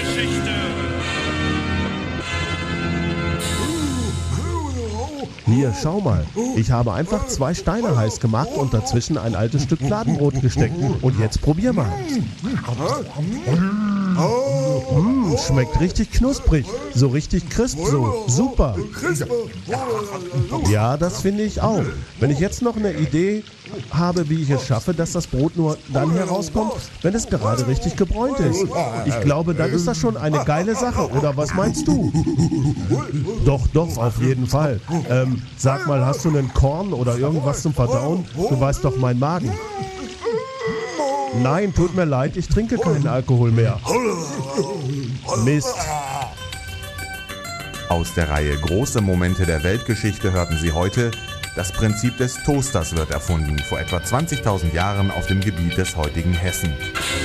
Weltgeschichte. Hier, schau mal. Ich habe einfach 2 Steine heiß gemacht und dazwischen ein altes Stück Fladenbrot gesteckt. Und jetzt probier mal. Schmeckt richtig knusprig. So richtig crisp, so. Super. Ja, das finde ich auch. Wenn ich jetzt noch eine Idee habe, wie ich es schaffe, dass das Brot nur dann herauskommt, wenn es gerade richtig gebräunt ist. Ich glaube, dann ist das schon eine geile Sache. Oder was meinst du? Doch, auf jeden Fall. Sag mal, hast du einen Korn oder irgendwas zum Verdauen? Du weißt doch, mein Magen. Nein, tut mir leid, ich trinke keinen Alkohol mehr. Mist. Aus der Reihe Große Momente der Weltgeschichte hörten Sie heute: Das Prinzip des Toasters wird erfunden, vor etwa 20.000 Jahren auf dem Gebiet des heutigen Hessen.